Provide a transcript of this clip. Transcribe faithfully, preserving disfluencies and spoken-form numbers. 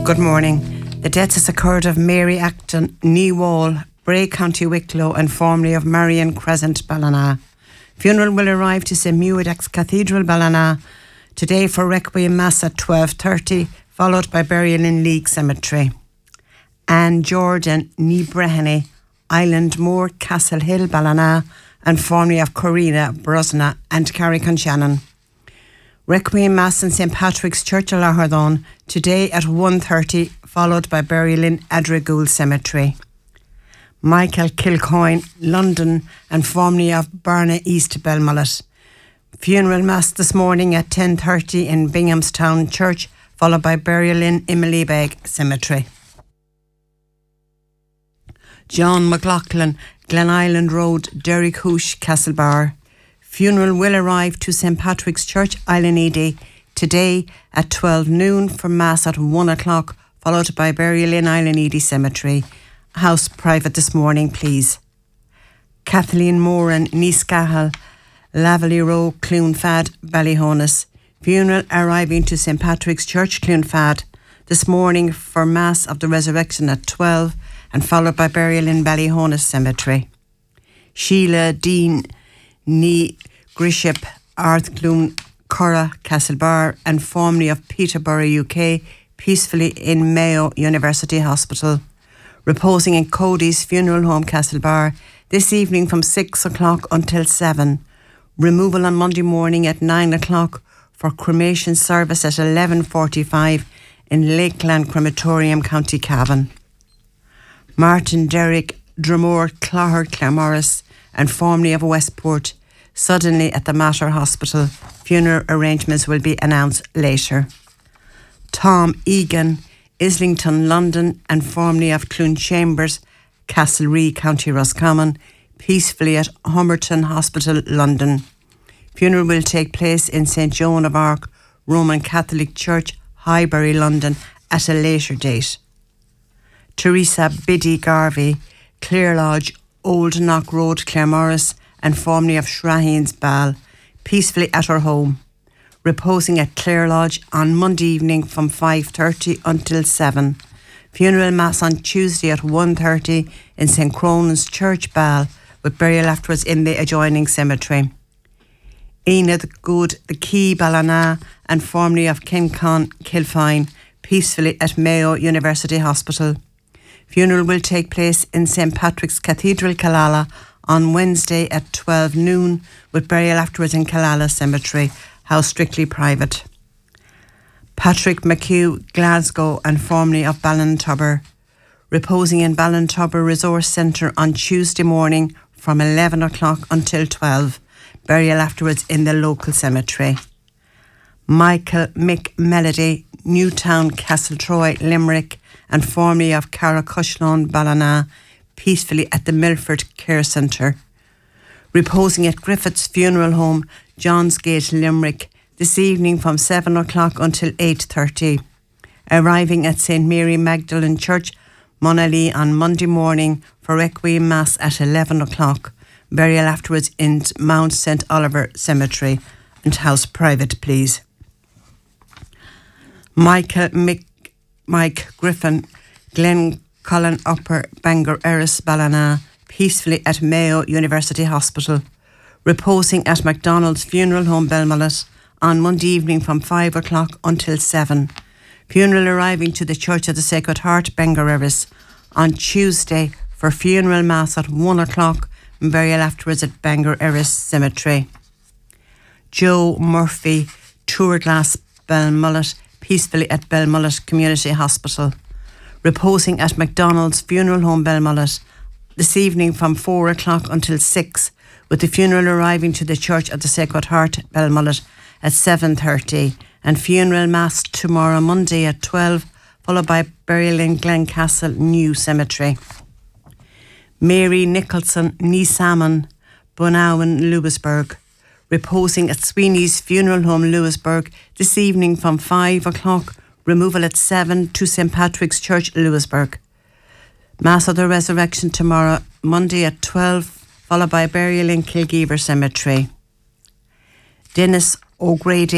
Good morning. The death has occurred of Mary Acton, Knee Wall, Bray, County Wicklow, and formerly of Marion Crescent, Ballina. Funeral will arrive to Saint Muideach's Cathedral, Ballina, today for Requiem Mass at twelve thirty, followed by burial in League Cemetery. Anne Jordan, Knee Breheny, Island Moor, Castle Hill, Ballina, and formerly of Corina, Brosna, and Carrick-on-Shannon. Requiem Mass in Saint Patrick's Church, Lahardon, today at one thirty, followed by burial in Adragool Cemetery. Michael Kilcoyne, London, and formerly of Barna East, Belmullet. Funeral Mass this morning at ten thirty in Binghamstown Church, followed by burial in Imlibeg Cemetery. John McLaughlin, Glen Island Road, Derry Hoosh, Castlebar. Funeral will arrive to Saint Patrick's Church, Island Edy, today at twelve noon for Mass at one o'clock, followed by burial in Island Edy Cemetery. House private this morning, please. Kathleen Moran, Neescahal, Laverley Row, Cloonfad, Ballyhonus. Funeral arriving to Saint Patrick's Church, Cloonfad, this morning for Mass of the Resurrection at twelve and followed by burial in Ballyhonus Cemetery. Sheila Dean, Ní Griship, Ardcloon, Curra, Castlebar, and formerly of Peterborough, U K, peacefully in Mayo University Hospital. Reposing in Cody's Funeral Home, Castlebar, this evening from six o'clock until seven. Removal on Monday morning at nine o'clock for cremation service at eleven forty-five in Lakeland Crematorium, County Cavan. Martin Derrick, Dromore, Clogher, Claremorris, and formerly of Westport, suddenly at the Mater Hospital. Funeral arrangements will be announced later. Tom Egan, Islington, London, and formerly of Clun Chambers, Castlereagh, County Roscommon, peacefully at Homerton Hospital, London. Funeral will take place in Saint Joan of Arc, Roman Catholic Church, Highbury, London, at a later date. Teresa Biddy Garvey, Clare Lodge, Old Knock Road, Claremorris, and formerly of Shraheens Ball, peacefully at her home. Reposing at Clare Lodge on Monday evening from five thirty until seven. Funeral Mass on Tuesday at one thirty in Saint Cronan's Church, Ball, with burial afterwards in the adjoining cemetery. Enid Good, the Key, Ballina, and formerly of Kincon, Kilfine, peacefully at Mayo University Hospital. Funeral will take place in Saint Patrick's Cathedral, Killala, on Wednesday at twelve noon, with burial afterwards in Killala Cemetery, house strictly private. Patrick McHugh, Glasgow, and formerly of Ballintubber, reposing in Ballintubber Resource Centre on Tuesday morning from eleven o'clock until twelve, burial afterwards in the local cemetery. Michael Mick Melody, Newtown, Castletroy, Limerick, and formerly of Carracushlon, Ballina, peacefully at the Milford Care Centre. Reposing at Griffith's Funeral Home, Johnsgate, Limerick, this evening from seven o'clock until eight thirty. Arriving at Saint Mary Magdalene Church, Monaghy, on Monday morning for Requiem Mass at eleven o'clock. Burial afterwards in Mount Saint Oliver Cemetery, and house private, please. Michael Mick Mike Griffin, Glen Colin Upper, Bangor Erris, Ballina, peacefully at Mayo University Hospital. Reposing at MacDonald's Funeral Home, Belmullet, on Monday evening from five o'clock until seven. Funeral arriving to the Church of the Sacred Heart, Bangor Erris, on Tuesday for funeral mass at one o'clock and burial afterwards at Bangor Erris Cemetery. Joe Murphy, Tourglass, Belmullet, peacefully at Belmullet Community Hospital. Reposing at MacDonald's Funeral Home, Belmullet, this evening from four o'clock until six, with the funeral arriving to the Church of the Sacred Heart, Belmullet, at seven thirty, and funeral mass tomorrow Monday at twelve, followed by burial in Glencastle New Cemetery. Mary Nicholson, Knee Salmon, Bunawan, Lewisburg, reposing at Sweeney's Funeral Home, Lewisburg, this evening from five o'clock, removal at seven to Saint Patrick's Church, Lewisburg. Mass of the Resurrection tomorrow, Monday at twelve, followed by burial in Kilgeever Cemetery. Dennis O'Grady,